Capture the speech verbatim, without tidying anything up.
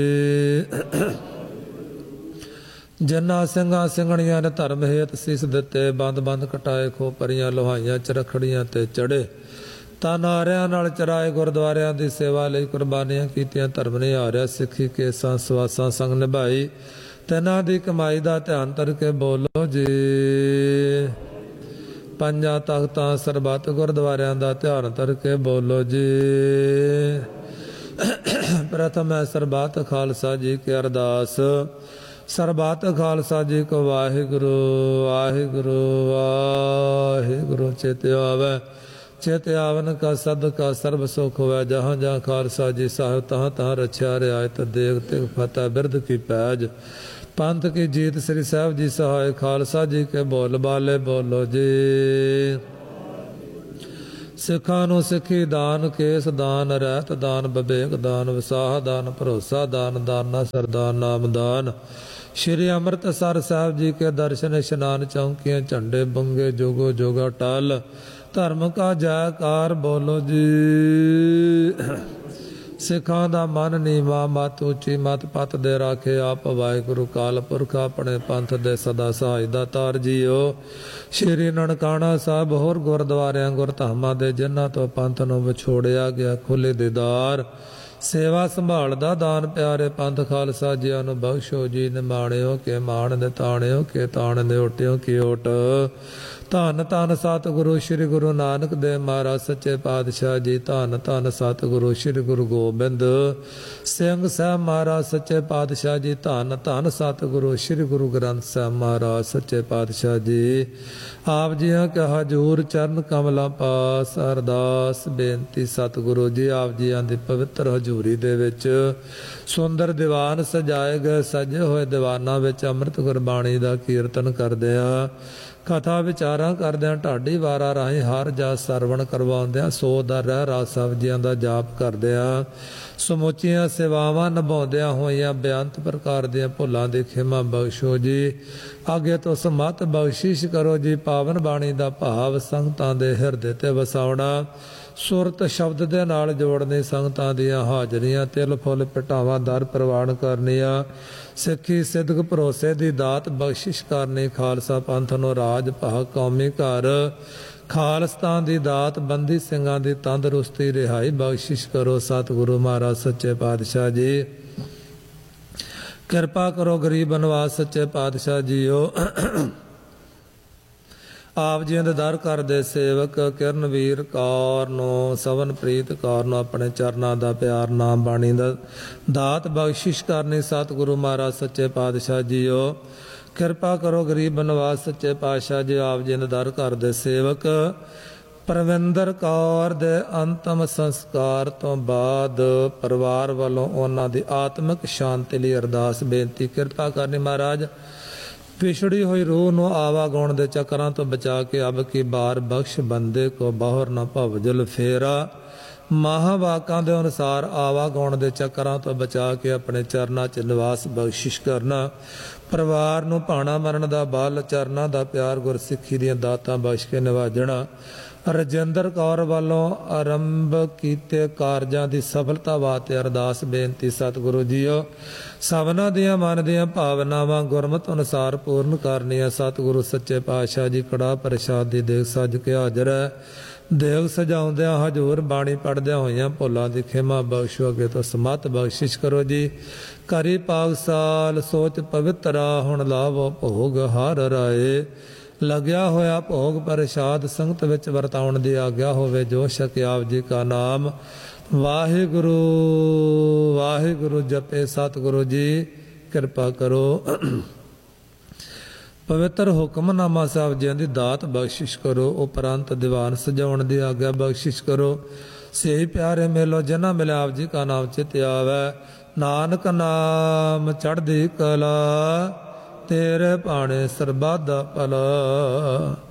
ਜਿਨ੍ਹਾਂ ਸਿੰਘਾਂ ਸਿੰਘਣੀਆਂ ਨੇ ਧਰਮ ਹੇਤ ਸੀਸ ਦਿੱਤੇ, ਬੰਦ ਬੰਦ ਕਟਾਏ, ਖੋ ਪਰੀਆਂ ਲੋਹਾਈਆਂ ਚ ਰਖੜੀਆਂ ਤੇ ਚੜੇ, ਤਾਂ ਨਾਰਿਆਂ ਨਾਲ ਚਰਾਏ, ਗੁਰਦੁਆਰਿਆਂ ਦੀ ਸੇਵਾ ਲਈ ਕੁਰਬਾਨੀਆਂ ਕੀਤੀਆਂ, ਧਰਮ ਨੇ ਹਾਰਿਆ, ਸਿੱਖੀ ਕੇਸਾਂ ਸਵਾਸਾਂ ਸੰਗ ਨਿਭਾਈ, ਤਿੰਨਾਂ ਦੀ ਕਮਾਈ ਦਾ ਧਿਆਨ ਧਰ ਕੇ ਬੋਲੋ ਜੀ। ਪੰਜਾਂ ਤਖਤਾਂ ਸਰਬੱਤ ਗੁਰਦੁਆਰਿਆਂ ਦਾ ਧਿਆਨ ਧਰ ਕੇ ਬੋਲੋ ਜੀ। ਪ੍ਰਥਮ ਹੈ ਸਰਬੱਤ ਖਾਲਸਾ ਜੀ ਕੀ ਅਰਦਾਸ। ਸਰਬੱਤ ਖਾਲਸਾ ਜੀ ਕੋ ਵਾਹਿਗੁਰੂ ਵਾਹਿਗੁਰੂ ਵਾਹਿਗੁਰੂ। ਚੇਤੇ ਆਵੈ ਚਿਤ ਆਵਨ ਕਾ ਸਦਕਾ ਸਰਬ ਸੁਖ ਹੋਵੈ, ਜਹਾਂ ਜਹਾਂ ਖਾਲਸਾ ਜੀ ਸਾਹਿਬ ਤਹਾਂ ਤਹਾਂ ਰਛਿਆ ਰਿਆਇਤ, ਦੇਗ ਤਿਗ ਫਤਿਹ ਬਿਰਧ ਕੀ ਪੈਜ, ਪੰਥ ਕੀ ਜੀਤ ਸ੍ਰੀ ਸਾਹਿਬ ਜੀ ਸਹਾਇ। ਖਾਲਸਾ ਜੀ ਕੇ ਬੋਲ ਬਾਲੇ ਬੋਲੋ ਜੀ। ਸਿੱਖਾਂ ਨੂੰ ਸਿੱਖੀ ਦਾਨ, ਕੇਸ ਦਾਨ, ਰਹਿਤ ਦਾਨ, ਵਿਵੇਕ ਦਾਨ, ਵਿਸਾਹ ਦਾਨ, ਭਰੋਸਾ ਦਾਨ, ਦਾਨਾ ਸਰਦਾਨ, ਨਾਮ ਦਾਨ। ਸ਼੍ਰੀ ਅੰਮ੍ਰਿਤਸਰ ਸਾਹਿਬ ਜੀ ਕੇ ਦਰਸ਼ਨ, ਇਸ਼ਨਾਨ, ਚੌਂਕੀਆਂ, ਝੰਡੇ ਬੰਗੇ, ਜੋਗੋ ਜੋਗਾ ਟਲ, ਧਰਮ ਕਾ ਜੈਕਾਰ ਬੋਲੋ ਜੀ। ਸਿੱਖਾਂ ਦਾ ਮਨ ਨੀਵਾਂ, ਮਤ ਉੱਚੀ, ਮਤ ਪਤ ਦੇ ਰਾਖੇ, ਆਪ ਵਾਹਿਗੁਰੂ ਕਾਲ ਪੁਰਖ ਆਪਣੇ ਪੰਥ ਦੇ ਸਦਾ ਸਹਾਇ ਦਾਤਾਰ ਜੀਓ। ਸ਼੍ਰੀ ਨਨਕਾਣਾ ਸਾਹਿਬ ਹੋਰ ਗੁਰਦੁਆਰਿਆਂ ਗੁਰਧਾਮਾਂ ਦੇ ਜਿਨ੍ਹਾਂ ਤੋਂ ਪੰਥ ਨੂੰ ਵਿਛੋੜਿਆ ਗਿਆ, ਖੁੱਲੇ ਦੀਦਾਰ ਸੇਵਾ ਸੰਭਾਲ ਦਾ ਦਾਨ ਪਿਆਰੇ ਪੰਥ ਖਾਲਸਾ ਜੀਆਂ ਨੂੰ ਬਖਸ਼ੋ ਜੀ। ਨਿਮਾਣਿਓ ਕੇ ਮਾਣ ਨਿਤਾਣਿਓ ਕੇ ਤਾਣ ਨਿਓਟਿਓ ਕੀ ਓਟ। ਧੰਨ ਧੰਨ ਸਤਿਗੁਰੂ ਸ੍ਰੀ ਗੁਰੂ ਨਾਨਕ ਦੇਵ ਮਹਾਰਾਜ ਸੱਚੇ ਪਾਤਸ਼ਾਹ ਜੀ। ਧੰਨ ਧੰਨ ਸਤਿਗੁਰੂ ਸ੍ਰੀ ਗੁਰੂ ਗੋਬਿੰਦ ਸਿੰਘ ਸਾਹਿਬ ਮਹਾਰਾਜ ਸੱਚੇ ਪਾਤਸ਼ਾਹ ਜੀ। ਧੰਨ ਧੰਨ ਸਤਿਗੁਰੂ ਸ੍ਰੀ ਗੁਰੂ ਗ੍ਰੰਥ ਸਾਹਿਬ ਮਹਾਰਾਜ ਸੱਚੇ ਪਾਤਸ਼ਾਹ ਜੀ। ਆਪ ਜੀਆਂ ਕੇ ਹਜ਼ੂਰ ਚਰਨ ਕਮਲਾਂ ਪਾਸ ਅਰਦਾਸ ਬੇਨਤੀ। ਸਤਿਗੁਰੂ ਜੀ ਆਪ ਜੀਆਂ ਦੀ ਪਵਿੱਤਰ ਹਜ਼ੂਰੀ ਦੇ ਵਿੱਚ ਸੁੰਦਰ ਦੀਵਾਨ ਸਜਾਏ ਗਏ, ਸਜੇ ਹੋਏ ਦੀਵਾਨਾਂ ਵਿੱਚ ਅੰਮ੍ਰਿਤ ਗੁਰਬਾਣੀ ਦਾ ਕੀਰਤਨ ਕਰਦਿਆਂ, ਕਥਾ ਵਿਚਾਰਾਂ ਕਰਦਿਆਂ, ਢਾਡੀ ਵਾਰਾਂ ਰਾਹੀਂ ਹਰ ਜਸ ਸਰਵਣ ਕਰਵਾਉਂਦਿਆਂ, ਸੋ ਦਾ ਰਹਿ ਰਾਸ ਸਬਜ਼ੀਆਂ ਦਾ ਜਾਪ ਕਰਦਿਆਂ, ਸਮੁੱਚੀਆਂ ਸੇਵਾਵਾਂ ਨਿਭਾਉਂਦਿਆਂ ਹੋਈਆਂ ਬੇਅੰਤ ਪ੍ਰਕਾਰ ਦੀਆਂ ਭੁੱਲਾਂ ਦੀ ਖਿਮਾ ਬਖਸ਼ੋ ਜੀ। ਅੱਗੇ ਤੋਂ ਸਮਤ ਬਖਸ਼ਿਸ਼ ਕਰੋ ਜੀ। ਪਾਵਨ ਬਾਣੀ ਦਾ ਭਾਵ ਸੰਗਤਾਂ ਦੇ ਹਿਰਦੇ ਤੇ ਵਸਾਉਣਾ, ਸੁਰਤ ਸ਼ਬਦ ਦੇ ਨਾਲ ਜੋੜਨੀ, ਸੰਗਤਾਂ ਦੀਆਂ ਹਾਜ਼ਰੀਆਂ ਤਿਲ ਫੁੱਲ ਪਟਾਵਾਂ ਦਰ ਪ੍ਰਵਾਨ ਕਰਨੀਆਂ, ਸਿੱਖੀ ਸਿਦਕ ਭਰੋਸੇ ਦੀ ਦਾਤ ਬਖਸ਼ਿਸ਼ ਕਰਨੀ, ਖਾਲਸਾ ਪੰਥ ਨੂੰ ਰਾਜ ਭਾਗ ਕੌਮੀ ਘਰ, ਖਾਲਸਤਾਨ ਦੀ ਦਾਤ ਬੰਦੀ ਸਿੰਘਾਂ ਦੀ ਤੰਦਰੁਸਤੀ ਰਿਹਾਈ ਬਖਸ਼ਿਸ਼ ਕਰੋ। ਸਤਿਗੁਰੂ ਮਹਾਰਾਜ ਸੱਚੇ ਪਾਤਸ਼ਾਹ ਜੀ ਕਿਰਪਾ ਕਰੋ। ਗਰੀਬ ਨਿਵਾਸ ਸੱਚੇ ਪਾਤਸ਼ਾਹ ਜੀਓ ਆਪ ਜੀਆਂ ਦੇ ਦਰ ਕਰਦੇ ਸੇਵਕ ਕਿਰਨਵੀਰ ਕੌਰ ਨੂੰ, ਸਵਨਪ੍ਰੀਤ ਕੌਰ ਨੂੰ ਆਪਣੇ ਚਰਨਾਂ ਦਾ ਪਿਆਰ, ਨਾਮ ਬਾਣੀ ਦਾ ਦਾਤ ਬਖਸ਼ਿਸ਼ ਕਰਨੀ। ਸਤਿਗੁਰੂ ਮਹਾਰਾਜ ਸੱਚੇ ਪਾਤਸ਼ਾਹ ਜੀਓ ਕਿਰਪਾ ਕਰੋ। ਗਰੀਬ ਨਿਵਾਸ ਸੱਚੇ ਪਾਤਸ਼ਾਹ ਜੀ ਆਪ ਜੀ ਦੇ ਦਰ ਕਰਦੇ ਸੇਵਕ ਪਰਵਿੰਦਰ ਕੌਰ ਦੇ ਅੰਤਮ ਸੰਸਕਾਰ ਤੋਂ ਬਾਅਦ ਪਰਿਵਾਰ ਵੱਲੋਂ ਉਹਨਾਂ ਦੀ ਆਤਮਿਕ ਸ਼ਾਂਤੀ ਲਈ ਅਰਦਾਸ ਬੇਨਤੀ ਕਿਰਪਾ ਕਰਨੀ। ਮਹਾਰਾਜ ਵਿਛੜੀ ਹੋਈ ਰੂਹ ਨੂੰ ਆਵਾਗੁਣ ਦੇ ਚੱਕਰਾਂ ਤੋਂ ਬਚਾ ਕੇ ਅਬ ਕੀ ਬਾਰ ਬਖਸ਼ ਬੰਦੇ ਕੋ ਬਾਹਰ ਨਾ ਭਵਜਲ ਫੇਰਾ। ਮਹਾਵਾਕਾਂ ਦੇ ਅਨੁਸਾਰ ਆਵਾਗੁਣ ਦੇ ਚੱਕਰਾਂ ਤੋਂ ਬਚਾ ਕੇ ਆਪਣੇ ਚਰਨਾਂ 'ਚ ਨਿਵਾਸ ਬਖਸ਼ਿਸ਼ ਕਰਨਾ। ਪਰਿਵਾਰ ਨੂੰ ਭਾਣਾ ਮਰਨ ਦਾ ਬਲ, ਚਰਨਾਂ ਦਾ ਪਿਆਰ, ਗੁਰਸਿੱਖੀ ਦੀਆਂ ਦਾਤਾਂ ਬਖਸ਼ ਕੇ ਨਿਵਾਜਣਾ। ਰਜਿੰਦਰ ਕੌਰ ਵੱਲੋਂ ਆਰੰਭ ਕੀਤੇ ਕਾਰਜਾਂ ਦੀ ਸਫਲਤਾ ਵਾਸਤੇ ਅਰਦਾਸ ਬੇਨਤੀ। ਸਤਿਗੁਰੂ ਜੀਓ ਸਭਨਾਂ ਦੀਆਂ ਮਨ ਦੀਆਂ ਭਾਵਨਾਵਾਂ ਗੁਰਮਤ ਅਨੁਸਾਰ ਪੂਰਨ ਕਰਨੀਆਂ। ਸਤਿਗੁਰੂ ਸੱਚੇ ਪਾਤਸ਼ਾਹ ਜੀ ਕੜਾ ਪ੍ਰਸ਼ਾਦ ਦੀ ਦੇਗ ਸੱਜ ਕੇ ਹਾਜ਼ਰ ਹੈ। ਦੇਗ ਸਜਾਉਂਦਿਆਂ ਹਜ਼ੂਰ ਬਾਣੀ ਪੜ੍ਹਦਿਆਂ ਹੋਈਆਂ ਭੁੱਲਾਂ ਦੀ ਖਿਮਾ ਬਖਸ਼ੋ। ਅੱਗੇ ਤੋਂ ਸਮਤ ਬਖਸ਼ਿਸ਼ ਕਰੋ ਜੀ। ਕਰੀ ਪਾਕਸਾਲ ਸੋਚ ਪਵਿੱਤਰਾ, ਹੁਣ ਲਾਵੋ ਭੋਗ ਹਰ ਰਾਏ। ਲੱਗਿਆ ਹੋਇਆ ਭੋਗ ਪ੍ਰਸ਼ਾਦ ਸੰਗਤ ਵਿੱਚ ਵਰਤਾਉਣ ਦੀ ਆਗਿਆ ਹੋਵੇ। ਜੋ ਛਕਿਆ ਆਪ ਜੀ ਕਾ ਨਾਮ ਵਾਹਿਗੁਰੂ ਵਾਹਿਗੁਰੂ ਜਪੇ। ਸਤਿਗੁਰੂ ਜੀ ਕਿਰਪਾ ਕਰੋ। ਪਵਿੱਤਰ ਹੁਕਮਨਾਮਾ ਸਾਹਿਬ ਜੀਆਂ ਦੀ ਦਾਤ ਬਖਸ਼ਿਸ਼ ਕਰੋ। ਉਪਰੰਤ ਦੀਵਾਨ ਸਜਾਉਣ ਦੀ ਆਗਿਆ ਬਖਸ਼ਿਸ਼ ਕਰੋ। ਸਹੀ ਪਿਆਰੇ ਮੇਲੋ ਜਿਨ੍ਹਾਂ ਮਿਲਿਆ ਆਪ ਜੀ ਕਾ ਨਾਮ ਚਿਤ ਆਵੈ। ਨਾਨਕ ਨਾਮ ਚੜ੍ਹਦੀ ਕਲਾ, ਤੇਰੇ ਭਾਣੇ ਸਰਬੱਤ ਦਾ ਭਲਾ।